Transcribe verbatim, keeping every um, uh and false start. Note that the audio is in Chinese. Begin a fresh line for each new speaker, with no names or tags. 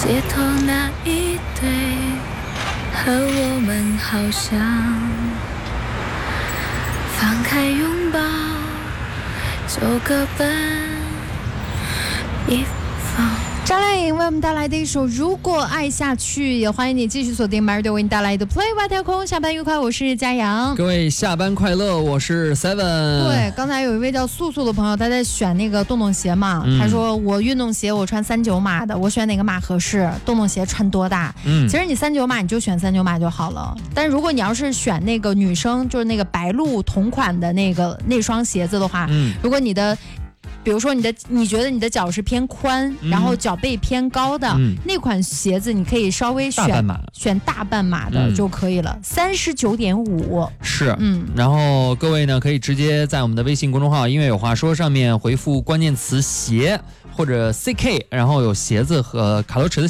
街头那一对和我们好像，放开拥抱就各奔一方。
张靓颖为我们带来的一首《如果爱下去》，也欢迎你继续锁定 Mardo 为你带来的 Play 外太空。下班愉快，我是佳阳。
各位下班快乐，我是 Seven。
对，刚才有一位叫素素的朋友，他在选那个洞洞鞋嘛，嗯、他说我运动鞋我穿三九码的，我选哪个码合适？洞洞鞋穿多大？嗯，其实你三九码你就选三九码就好了。但如果你要是选那个女生，就是那个白鹿同款的那个那双鞋子的话，嗯，如果你的比如说你的你觉得你的脚是偏宽、嗯、然后脚背偏高的、嗯、那款鞋子你可以稍微选大半码选大半码的就可以了，三十九点五
是嗯。然后各位呢可以直接在我们的微信公众号音乐有话说上面回复关键词鞋或者 C K， 然后有鞋子和卡罗驰的